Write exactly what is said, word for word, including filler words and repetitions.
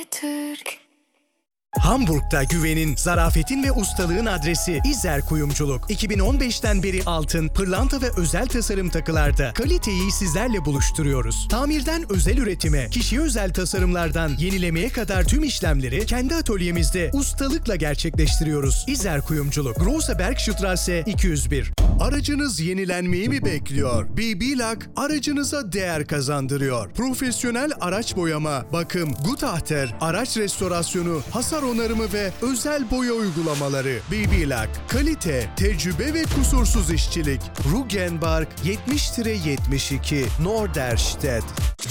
Türk. Hamburg'da güvenin, zarafetin ve ustalığın adresi İzer Kuyumculuk. iki bin on beşten beri altın, pırlanta ve özel tasarım takılarda kaliteyi sizlerle buluşturuyoruz. Tamirden özel üretime, kişiye özel tasarımlardan yenilemeye kadar tüm işlemleri kendi atölyemizde ustalıkla gerçekleştiriyoruz. İzer Kuyumculuk, Große Bergstraße iki yüz bir. Aracınız yenilenmeyi mi bekliyor? B B Lak aracınıza değer kazandırıyor. Profesyonel araç boyama, bakım, Gutachter, araç restorasyonu, hasar onarımı ve özel boya uygulamaları. B B Lak, kalite, tecrübe ve kusursuz işçilik. Rugenbark yetmiş yetmiş iki Norderstedt.